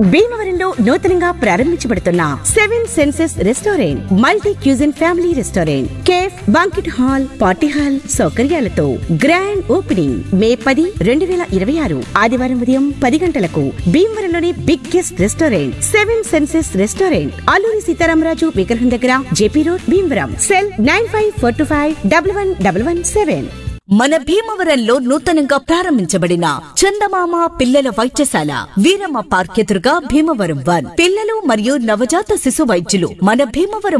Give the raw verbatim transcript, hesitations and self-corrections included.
భీమవరంలో నూతనంగా ప్రారంభించబడుతున్న seven senses restaurant multi cuisine family restaurant cafe banquet hall party hall సౌకర్యాలతో grand opening మే పది రెండు వేల ఇరవై ఆరు ఆదివారం ఉదయం పది గంటలకు. భీమవరంలోని biggest restaurant seven senses restaurant Alluri Sitaramaraju విగ్రహం దగ్గర JP road Bhimavaram. Cell nine five four two five double one double one seven. మన భీమవరంలో నూతనంగా ప్రారంభించబడిన చందమామ పిల్లల వైద్యశాల వీరమ్మ పార్క్ ఎదురుగా భీమవరం వన్. పిల్లలు మరియు నవజాత శిశు వైద్యులు మన భీమవరం